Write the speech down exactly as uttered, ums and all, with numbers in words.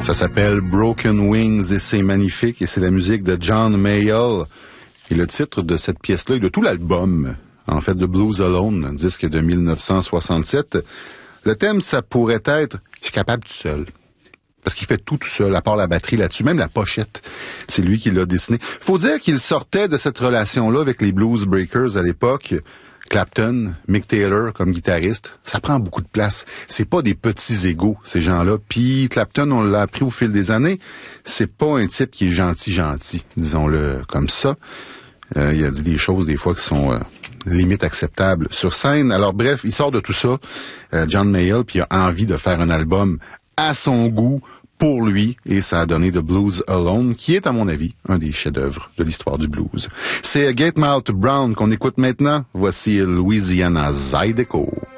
Ça s'appelle Broken Wings et c'est magnifique et c'est la musique de John Mayall. Et le titre de cette pièce-là et de tout l'album, en fait, de Blues Alone, un disque de mille neuf cent soixante-sept. Le thème, ça pourrait être « Je suis capable tout seul ». Parce qu'il fait tout tout seul, à part la batterie là-dessus, même la pochette. C'est lui qui l'a dessiné. Faut dire qu'il sortait de cette relation-là avec les Blues Breakers à l'époque. Clapton, Mick Taylor comme guitariste, ça prend beaucoup de place. C'est pas des petits égos, ces gens-là. Puis Clapton, on l'a appris au fil des années, c'est pas un type qui est gentil-gentil, disons-le comme ça. Euh, il a dit des choses, des fois, qui sont euh, limite acceptables sur scène. Alors bref, il sort de tout ça, euh, John Mayall, puis il a envie de faire un album à son goût, pour lui, et ça a donné The Blues Alone, qui est, à mon avis, un des chefs-d'œuvre de l'histoire du blues. C'est Gatemouth Brown qu'on écoute maintenant. Voici Louisiana Zydeco.